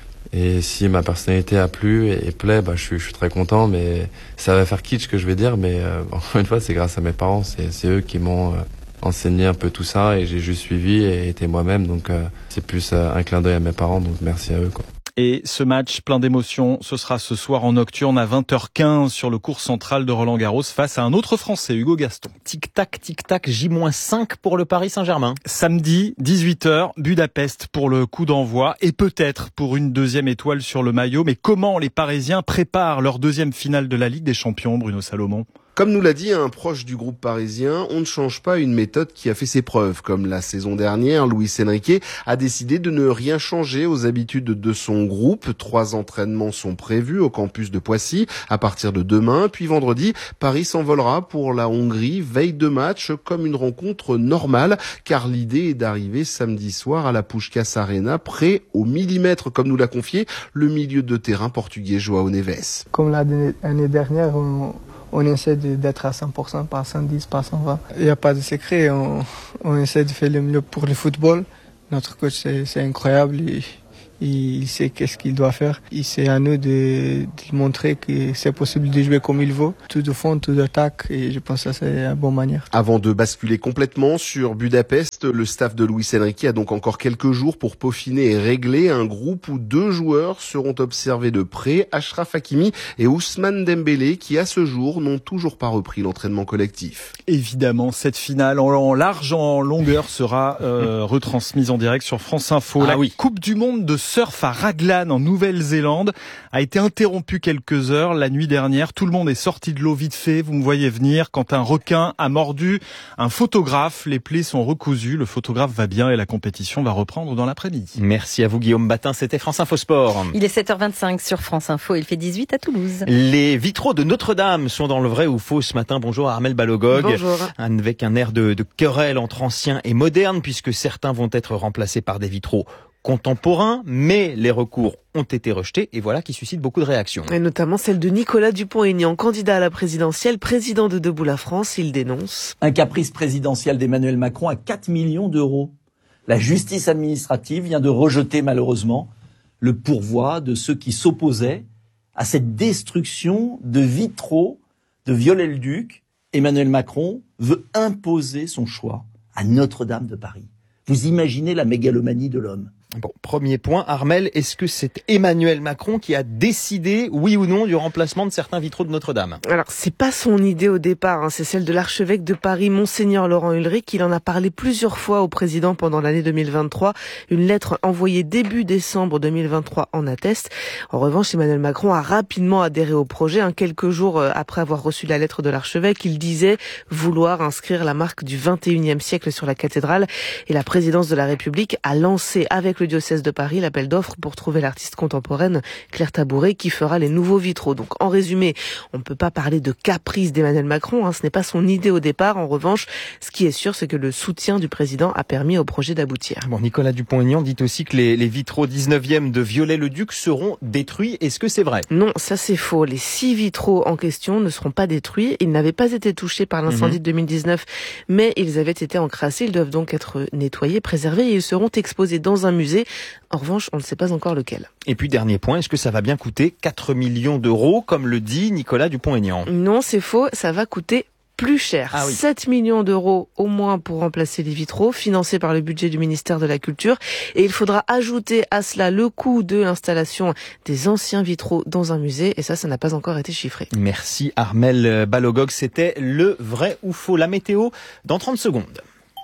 et si ma personnalité a plu et, et plaît, bah, je suis, je suis très content. Mais ça va faire kitsch que je vais dire, mais euh, encore une fois, c'est grâce à mes parents. C'est, c'est eux qui m'ont euh, enseigné un peu tout ça et j'ai juste suivi et été moi-même. Donc euh, c'est plus euh, un clin d'œil à mes parents. Donc merci à eux, quoi. Et ce match plein d'émotions, ce sera ce soir en nocturne à vingt heures quinze sur le court central de Roland-Garros face à un autre Français, Hugo Gaston. Tic-tac, tic-tac, J moins cinq pour le Paris Saint-Germain. Samedi, dix-huit heures, Budapest pour le coup d'envoi et peut-être pour une deuxième étoile sur le maillot. Mais comment les Parisiens préparent leur deuxième finale de la Ligue des Champions, Bruno Salomon ? Comme nous l'a dit un proche du groupe parisien, on ne change pas une méthode qui a fait ses preuves. Comme la saison dernière, Luis Enrique a décidé de ne rien changer aux habitudes de son groupe. Trois entraînements sont prévus au campus de Poissy à partir de demain. Puis vendredi, Paris s'envolera pour la Hongrie, veille de match, comme une rencontre normale, car l'idée est d'arriver samedi soir à la Puskás Arena, prêt au millimètre, comme nous l'a confié le milieu de terrain portugais João Neves. Comme l'année dernière, on... On essaie d'être à cent pour cent, pas à cent dix, pas à cent vingt. Il n'y a pas de secret, on, on essaie de faire le mieux pour le football. Notre coach, c'est, c'est incroyable, il, il sait qu'est-ce qu'il doit faire. C'est à nous de, de montrer que c'est possible de jouer comme il veut, tout de fond, tout d'attaque, et je pense que ça, c'est la bonne manière. Avant de basculer complètement sur Budapest, le staff de Luis Enrique a donc encore quelques jours pour peaufiner et régler un groupe où deux joueurs seront observés de près, Achraf Hakimi et Ousmane Dembélé, qui à ce jour n'ont toujours pas repris l'entraînement collectif. Évidemment, cette finale en, en large, en longueur sera euh, retransmise en direct sur France Info. Ah, la oui. Coupe du Monde de surf à Raglan en Nouvelle-Zélande a été interrompue quelques heures la nuit dernière. Tout le monde est sorti de l'eau vite fait, vous me voyez venir, quand un requin a mordu un photographe. Les plaies sont recousues, le photographe va bien et la compétition va reprendre dans l'après-midi. Merci à vous Guillaume Batin, c'était France Info Sport. Il est sept heures vingt-cinq sur France Info, il fait dix-huit à Toulouse. Les vitraux de Notre-Dame sont dans le vrai ou faux ce matin. Bonjour Armelle Balogog. Bonjour. Avec un air de, de querelle entre anciens et modernes, puisque certains vont être remplacés par des vitraux contemporains, mais les recours ont été rejetés et voilà qui suscite beaucoup de réactions. Et notamment celle de Nicolas Dupont-Aignan, candidat à la présidentielle, président de Debout la France. Il dénonce un caprice présidentiel d'Emmanuel Macron à quatre millions d'euros. La justice administrative vient de rejeter malheureusement le pourvoi de ceux qui s'opposaient à cette destruction de vitraux de Viollet-le-Duc. Emmanuel Macron veut imposer son choix à Notre-Dame de Paris. Vous imaginez la mégalomanie de l'homme. Bon, premier point, Armelle, est-ce que c'est Emmanuel Macron qui a décidé, oui ou non, du remplacement de certains vitraux de Notre-Dame? Alors, c'est pas son idée au départ, hein, c'est celle de l'archevêque de Paris, Monseigneur Laurent Ulrich. Il en a parlé plusieurs fois au président pendant l'année deux mille vingt-trois. Une lettre envoyée début décembre deux mille vingt-trois en atteste. En revanche, Emmanuel Macron a rapidement adhéré au projet. Hein, quelques jours après avoir reçu la lettre de l'archevêque, il disait vouloir inscrire la marque du vingt et unième siècle sur la cathédrale. Et la présidence de la République a lancé avec le diocèse de Paris l'appel d'offres pour trouver l'artiste contemporaine Claire Tabouret qui fera les nouveaux vitraux. Donc en résumé, on ne peut pas parler de caprice d'Emmanuel Macron, hein, ce n'est pas son idée au départ. En revanche, ce qui est sûr, c'est que le soutien du président a permis au projet d'aboutir. Bon, Nicolas Dupont-Aignan dit aussi que les, les vitraux dix-neuvième de Viollet-le-Duc seront détruits. Est-ce que c'est vrai? Non, ça c'est faux. Les six vitraux en question ne seront pas détruits. Ils n'avaient pas été touchés par l'incendie mmh. de deux mille dix-neuf, mais ils avaient été encrassés. Ils doivent donc être nettoyés, préservés et ils seront exposés dans un musée. En revanche, on ne sait pas encore lequel. Et puis, dernier point, est-ce que ça va bien coûter quatre millions d'euros, comme le dit Nicolas Dupont-Aignan? Non, c'est faux, ça va coûter plus cher. Ah oui. sept millions d'euros au moins pour remplacer les vitraux, financés par le budget du ministère de la Culture. Et il faudra ajouter à cela le coût de l'installation des anciens vitraux dans un musée. Et ça, ça n'a pas encore été chiffré. Merci Armelle Balogog. C'était le vrai ou faux. La météo dans trente secondes.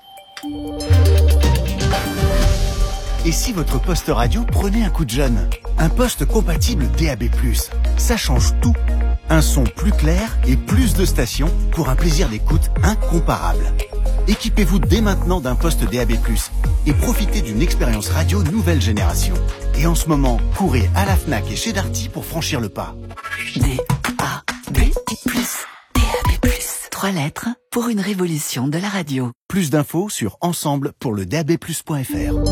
Et si votre poste radio prenait un coup de jeune? Un poste compatible D A B plus, ça change tout. Un son plus clair et plus de stations pour un plaisir d'écoute incomparable. Équipez-vous dès maintenant d'un poste D A B plus et profitez d'une expérience radio nouvelle génération. Et en ce moment, courez à la Fnac et chez Darty pour franchir le pas. D A B plus, D A B plus. Trois lettres pour une révolution de la radio. Plus d'infos sur ensemble pour le D A B plus point F R.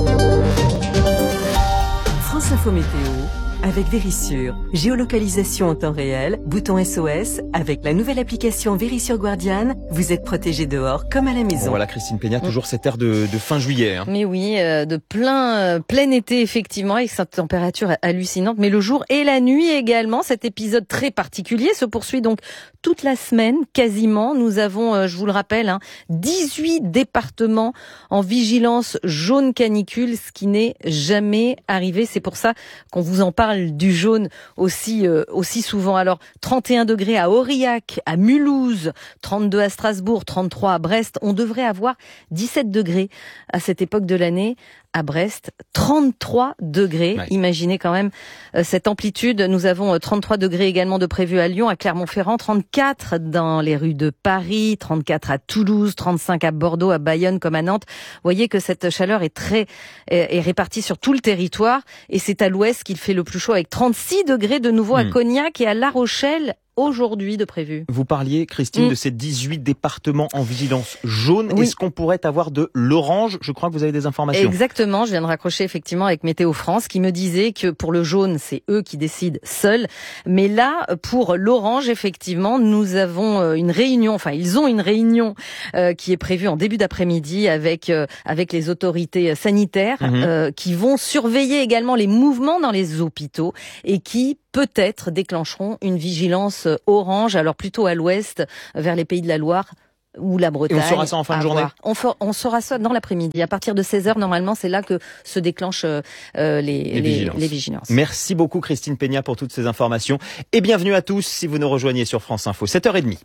France Info Météo avec Vérissure. Géolocalisation en temps réel, bouton S O S. Avec la nouvelle application Vérissure Guardian, vous êtes protégé dehors comme à la maison. Bon, voilà Christine Peña, toujours cette ère de, de fin juillet. Hein. Mais oui, euh, de plein, euh, plein été effectivement, avec cette température hallucinante. Mais le jour et la nuit également. Cet épisode très particulier se poursuit donc toute la semaine quasiment. Nous avons, euh, je vous le rappelle, hein, dix-huit départements en vigilance jaune canicule, ce qui n'est jamais arrivé. C'est pour ça qu'on vous en parle du jaune aussi euh, aussi souvent. Alors trente et un degrés à Aurillac, à Mulhouse, trente-deux à Strasbourg, trente-trois à Brest. On devrait avoir dix-sept degrés à cette époque de l'année. À Brest, trente-trois degrés. Ouais. Imaginez quand même euh, cette amplitude. Nous avons euh, trente-trois degrés également de prévu à Lyon, à Clermont-Ferrand, trente-quatre dans les rues de Paris, trente-quatre à Toulouse, trente-cinq à Bordeaux, à Bayonne comme à Nantes. Vous voyez que cette chaleur est très est, est répartie sur tout le territoire et c'est à l'ouest qu'il fait le plus chaud avec trente-six degrés de nouveau mmh. à Cognac et à La Rochelle. Aujourd'hui de prévu. Vous parliez, Christine, mmh. de ces dix-huit départements en vigilance jaune. Oui. Est-ce qu'on pourrait avoir de l'orange? Je crois que vous avez des informations. Exactement, je viens de raccrocher effectivement avec Météo France qui me disait que pour le jaune, c'est eux qui décident seuls. Mais là, pour l'orange, effectivement, nous avons une réunion, enfin ils ont une réunion euh, qui est prévue en début d'après-midi avec euh, avec les autorités sanitaires mmh. euh, qui vont surveiller également les mouvements dans les hôpitaux et qui peut-être déclencheront une vigilance orange, alors plutôt à l'ouest, vers les pays de la Loire ou la Bretagne. Et on saura ça en fin de journée? On, for, on saura ça dans l'après-midi. À partir de seize heures, normalement, c'est là que se déclenchent euh, les, les, les, vigilances. les vigilances. Merci beaucoup Christine Peña pour toutes ces informations. Et bienvenue à tous si vous nous rejoignez sur France Info. sept heures trente.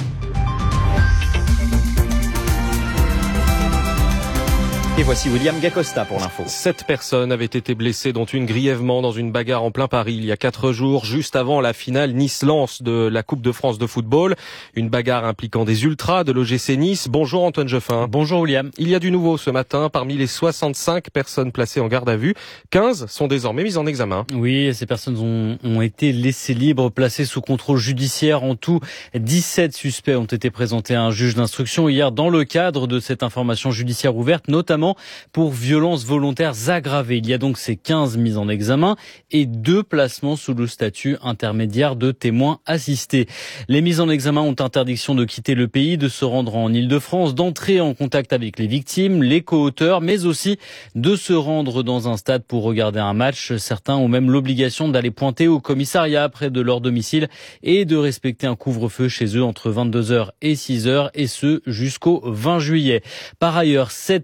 Et voici William Gacosta pour l'info. Sept personnes avaient été blessées, dont une grièvement dans une bagarre en plein Paris il y a quatre jours, juste avant la finale Nice-Lens de la Coupe de France de football. Une bagarre impliquant des ultras de l'O G C Nice. Bonjour Antoine Geoffin. Bonjour William. Il y a du nouveau ce matin. Parmi les soixante-cinq personnes placées en garde à vue, quinze sont désormais mises en examen. Oui, ces personnes ont, ont été laissées libres, placées sous contrôle judiciaire. En tout, dix-sept suspects ont été présentés à un juge d'instruction hier dans le cadre de cette information judiciaire ouverte, notamment pour violences volontaires aggravées. Il y a donc ces quinze mises en examen et deux placements sous le statut intermédiaire de témoins assistés. Les mises en examen ont interdiction de quitter le pays, de se rendre en Île-de-France, d'entrer en contact avec les victimes, les co-auteurs, mais aussi de se rendre dans un stade pour regarder un match. Certains ont même l'obligation d'aller pointer au commissariat près de leur domicile et de respecter un couvre-feu chez eux entre vingt-deux heures et six heures, et ce jusqu'au vingt juillet. Par ailleurs, sept autres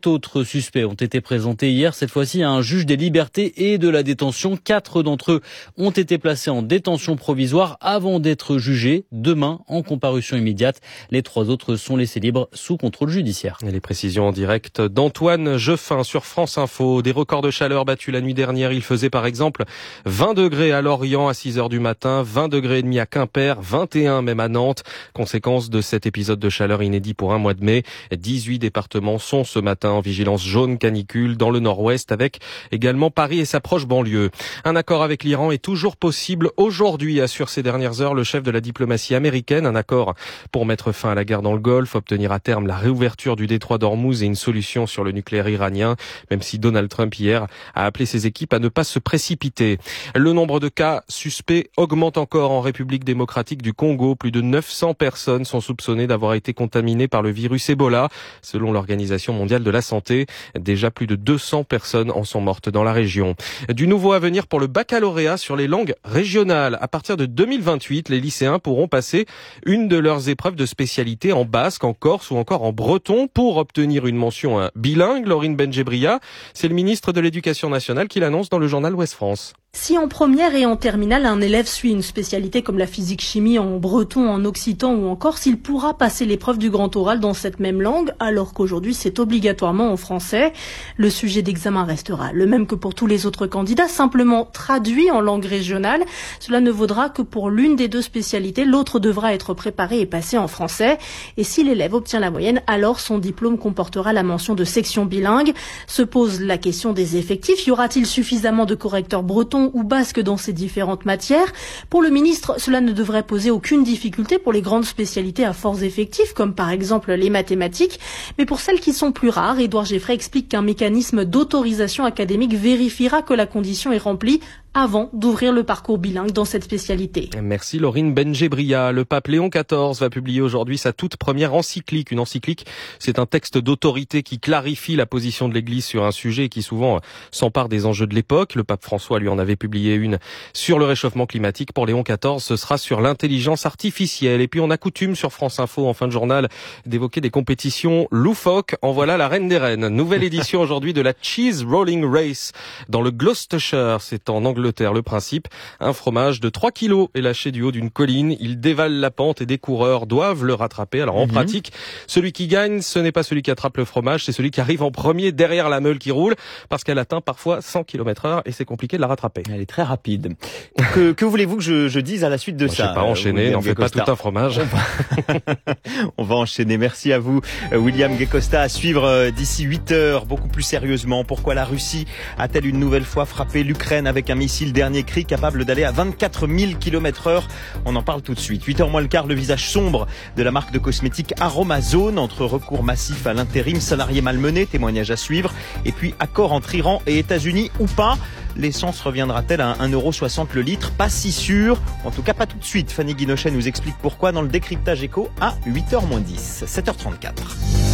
suspects ont été présentés hier, cette fois-ci à un juge des libertés et de la détention. Quatre d'entre eux ont été placés en détention provisoire avant d'être jugés demain en comparution immédiate. Les trois autres sont laissés libres sous contrôle judiciaire. Et les précisions en direct d'Antoine Jeffin sur France Info. Des records de chaleur battus la nuit dernière. Il faisait par exemple vingt degrés à Lorient à six heures du matin, vingt degrés et demi à Quimper, vingt et un même à Nantes. Conséquence de cet épisode de chaleur inédit pour un mois de mai. dix-huit départements sont ce matin en vigilance jaune canicule dans le nord-ouest, avec également Paris et sa proche banlieue. Un accord avec l'Iran est toujours possible aujourd'hui, assure ces dernières heures le chef de la diplomatie américaine. Un accord pour mettre fin à la guerre dans le Golfe, obtenir à terme la réouverture du détroit d'Ormuz et une solution sur le nucléaire iranien, même si Donald Trump hier a appelé ses équipes à ne pas se précipiter. Le nombre de cas suspects augmente encore en République démocratique du Congo. Plus de neuf cents personnes sont soupçonnées d'avoir été contaminées par le virus Ebola, selon l'Organisation mondiale de la santé. Déjà plus de deux cents personnes en sont mortes dans la région. Du nouveau à venir pour le baccalauréat sur les langues régionales. À partir de deux mille vingt-huit, les lycéens pourront passer une de leurs épreuves de spécialité en basque, en corse ou encore en breton pour obtenir une mention bilingue. Laurine Benjebria, c'est le ministre de l'Éducation nationale qui l'annonce dans le journal Ouest France. Si en première et en terminale, un élève suit une spécialité comme la physique-chimie en breton, en occitan ou en corse, il pourra passer l'épreuve du grand oral dans cette même langue, alors qu'aujourd'hui c'est obligatoirement en français. Le sujet d'examen restera le même que pour tous les autres candidats, simplement traduit en langue régionale. Cela ne vaudra que pour l'une des deux spécialités, l'autre devra être préparé et passé en français. Et si l'élève obtient la moyenne, alors son diplôme comportera la mention de section bilingue. Se pose la question des effectifs. Y aura-t-il suffisamment de correcteurs bretons ou basque dans ces différentes matières? Pour le ministre, cela ne devrait poser aucune difficulté pour les grandes spécialités à forts effectifs, comme par exemple les mathématiques. Mais pour celles qui sont plus rares, Édouard Geffray explique qu'un mécanisme d'autorisation académique vérifiera que la condition est remplie avant d'ouvrir le parcours bilingue dans cette spécialité. Merci Laurine Benjebria. Le pape Léon quatorze va publier aujourd'hui sa toute première encyclique. Une encyclique, c'est un texte d'autorité qui clarifie la position de l'Église sur un sujet qui souvent s'empare des enjeux de l'époque. Le pape François lui en avait publié une sur le réchauffement climatique. Pour Léon quatorze, ce sera sur l'intelligence artificielle. Et puis on a coutume sur France Info en fin de journal d'évoquer des compétitions loufoques. En voilà la reine des reines. Nouvelle édition aujourd'hui de la Cheese Rolling Race dans le Gloucestershire. C'est en Angleterre. Le principe, un fromage de trois kilos est lâché du haut d'une colline, il dévale la pente et des coureurs doivent le rattraper. Alors en mmh. pratique, celui qui gagne, ce n'est pas celui qui attrape le fromage, c'est celui qui arrive en premier derrière la meule qui roule, parce qu'elle atteint parfois cent kilomètres heure et c'est compliqué de la rattraper. Elle est très rapide. Que, que voulez-vous que je, je dise à la suite de Moi, ça? Je sais pas, enchaîner, on fait pas tout un fromage. On va... on va enchaîner. Merci à vous, William Guecosta. À suivre d'ici huit heures, beaucoup plus sérieusement. Pourquoi la Russie a-t-elle une nouvelle fois frappé l'Ukraine avec un missile le dernier cri capable d'aller à vingt-quatre mille kilomètres heure. On en parle tout de suite. huit heures moins le quart, le visage sombre de la marque de cosmétiques Aromazone, entre recours massif à l'intérim, salariés malmenés, témoignage à suivre, et puis accord entre Iran et États-Unis ou pas. L'essence reviendra-t-elle à un euro soixante le litre? Pas si sûr. En tout cas, pas tout de suite. Fanny Guinochet nous explique pourquoi dans le décryptage éco à huit heures moins dix. sept heures trente-quatre.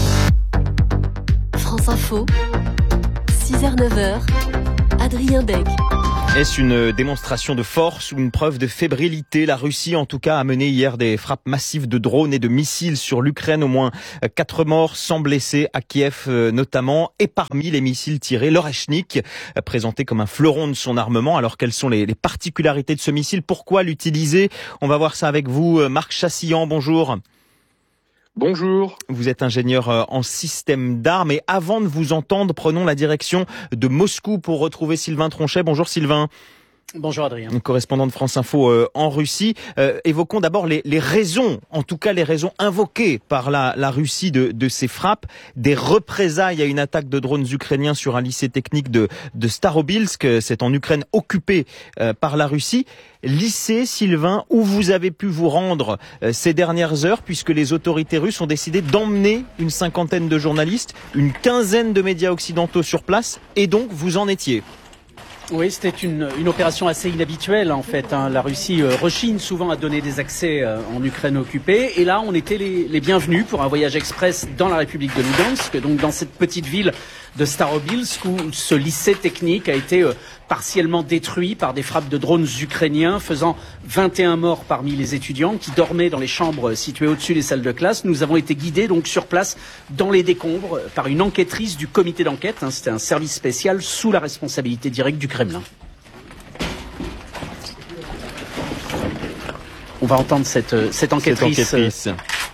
France Info, six heures neuf heures, Adrien Beck. Est-ce une démonstration de force ou une preuve de fébrilité? La Russie, en tout cas, a mené hier des frappes massives de drones et de missiles sur l'Ukraine. Au moins quatre morts, cent blessés à Kiev notamment. Et parmi les missiles tirés, l'Oreshnik, présenté comme un fleuron de son armement. Alors, quelles sont les, les particularités de ce missile? Pourquoi l'utiliser? On va voir ça avec vous. Marc Chassillan, bonjour. Bonjour. Vous êtes ingénieur en système d'armes et avant de vous entendre, prenons la direction de Moscou pour retrouver Sylvain Tronchet. Bonjour Sylvain. Bonjour Adrien. Correspondant de France Info euh, en Russie. Euh, évoquons d'abord les, les raisons, en tout cas les raisons invoquées par la, la Russie de, de ces frappes, des représailles à une attaque de drones ukrainiens sur un lycée technique de, de Starobilsk, c'est en Ukraine occupé euh, par la Russie. Lycée, Sylvain, où vous avez pu vous rendre euh, ces dernières heures, puisque les autorités russes ont décidé d'emmener une cinquantaine de journalistes, une quinzaine de médias occidentaux sur place, et donc vous en étiez. Oui, c'était une, une opération assez inhabituelle en fait. Hein. La Russie euh, rechigne souvent à donner des accès euh, en Ukraine occupée. Et là, on était les, les bienvenus pour un voyage express dans la République de Lugansk, donc dans cette petite ville de Starobilsk, où ce lycée technique a été euh, partiellement détruit par des frappes de drones ukrainiens, faisant vingt et un morts parmi les étudiants qui dormaient dans les chambres situées au-dessus des salles de classe. Nous avons été guidés donc sur place dans les décombres par une enquêtrice du comité d'enquête. Hein, c'était un service spécial sous la responsabilité directe du Kremlin. On va entendre cette, cette enquêtrice. Cette enquêtrice.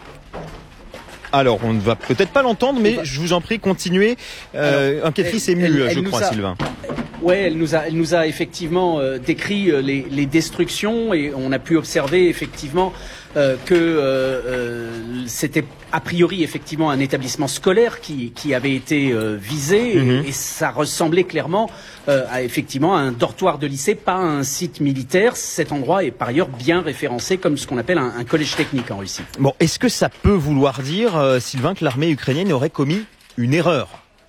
Alors, on ne va peut-être pas l'entendre, mais je vous en prie, continuez. Euh, Alors, enquêtrice émue, elle, elle je crois, a... Sylvain. Ouais, elle nous a, elle nous a effectivement euh, décrit euh, les, les destructions et on a pu observer effectivement euh, que euh, euh, c'était a priori effectivement un établissement scolaire qui, qui avait été euh, visé mm-hmm. et, et ça ressemblait clairement euh, à effectivement à un dortoir de lycée, pas à un site militaire. Cet endroit est par ailleurs bien référencé comme ce qu'on appelle un, un collège technique en Russie. Bon, est-ce que ça peut vouloir dire, euh, Sylvain, que l'armée ukrainienne aurait commis une erreur ?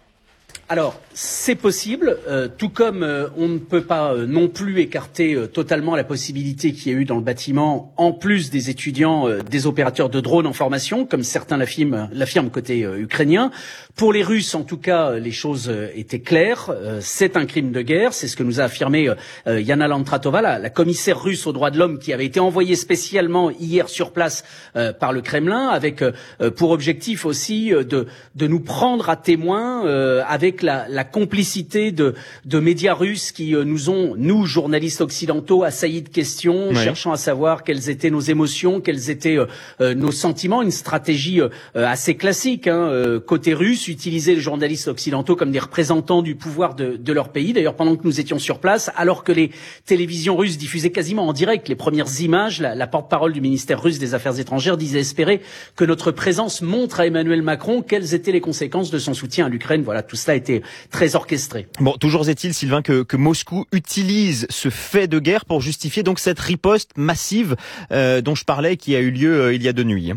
Alors, c'est possible, euh, tout comme euh, on ne peut pas euh, non plus écarter euh, totalement la possibilité qu'il y ait eu dans le bâtiment, en plus des étudiants, euh, des opérateurs de drones en formation, comme certains l'affirment, l'affirment côté euh, ukrainien. Pour les Russes, en tout cas, euh, les choses euh, étaient claires. Euh, c'est un crime de guerre, c'est ce que nous a affirmé euh, Yana Lantratova, la, la commissaire russe aux droits de l'homme, qui avait été envoyée spécialement hier sur place euh, par le Kremlin, avec euh, pour objectif aussi euh, de, de nous prendre à témoin euh, avec la, la complicité de, de médias russes qui euh, nous ont, nous, journalistes occidentaux, assaillis de questions, ouais. cherchant à savoir quelles étaient nos émotions, quels étaient euh, euh, nos sentiments. Une stratégie euh, assez classique, hein, euh, côté russe, utiliser les journalistes occidentaux comme des représentants du pouvoir de, de leur pays. D'ailleurs, pendant que nous étions sur place, alors que les télévisions russes diffusaient quasiment en direct les premières images, la, la porte-parole du ministère russe des Affaires étrangères disait espérer que notre présence montre à Emmanuel Macron quelles étaient les conséquences de son soutien à l'Ukraine. Voilà, tout cela était très orchestré. Bon, toujours est-il, Sylvain, que, que Moscou utilise ce fait de guerre pour justifier donc cette riposte massive euh, dont je parlais, qui a eu lieu euh, il y a deux nuits.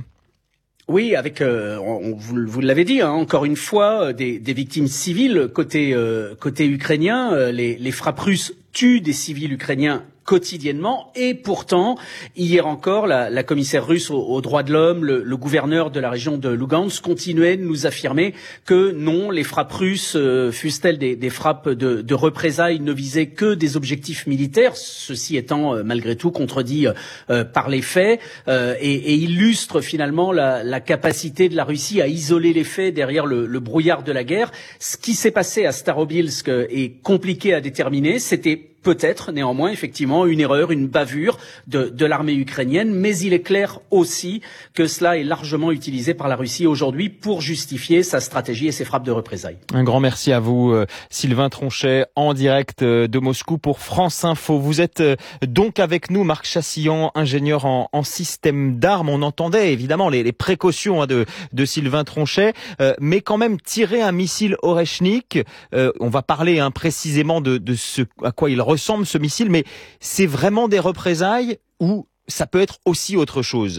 Oui, avec euh, on, vous, vous l'avez dit, hein, encore une fois, des, des victimes civiles côté euh, côté ukrainien. Euh, les, les frappes russes tuent des civils ukrainiens quotidiennement, et pourtant, hier encore, la, la commissaire russe aux, aux droits de l'homme, le, le gouverneur de la région de Lugansk continuait de nous affirmer que non, les frappes russes, euh, fussent-elles des, des frappes de, de représailles, ne visaient que des objectifs militaires, ceci étant euh, malgré tout contredit euh, par les faits, euh, et, et illustre finalement la, la capacité de la Russie à isoler les faits derrière le, le brouillard de la guerre. Ce qui s'est passé à Starobilsk est compliqué à déterminer, c'était peut-être, néanmoins, effectivement, une erreur, une bavure de, de l'armée ukrainienne, mais il est clair aussi que cela est largement utilisé par la Russie aujourd'hui pour justifier sa stratégie et ses frappes de représailles. Un grand merci à vous, Sylvain Tronchet, en direct de Moscou pour France Info. Vous êtes donc avec nous, Marc Chassillon, ingénieur en, en système d'armes. On entendait évidemment les, les précautions hein, de, de Sylvain Tronchet, euh, mais quand même tirer un missile Oreshnik, euh, on va parler hein, précisément de, de ce à quoi il ressemble ressemble ce missile, mais c'est vraiment des représailles ou ça peut être aussi autre chose?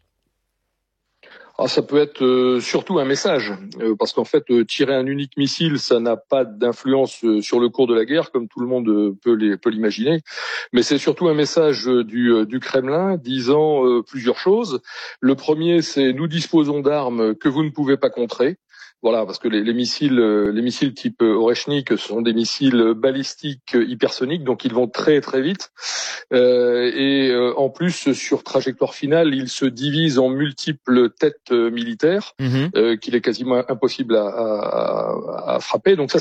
Ah, ça peut être euh, surtout un message, euh, parce qu'en fait, euh, tirer un unique missile, ça n'a pas d'influence euh, sur le cours de la guerre, comme tout le monde euh, peut, les, peut l'imaginer, mais c'est surtout un message euh, du, euh, du Kremlin disant euh, plusieurs choses. Le premier, c'est « nous disposons d'armes que vous ne pouvez pas contrer ». Voilà, parce que les, les missiles, les missiles type Oreshnik sont des missiles balistiques hypersoniques, donc ils vont très très vite. Euh, et euh, en plus, sur trajectoire finale, ils se divisent en multiples têtes militaires, mmh. euh, qu'il est quasiment impossible à, à, à frapper. Donc ça,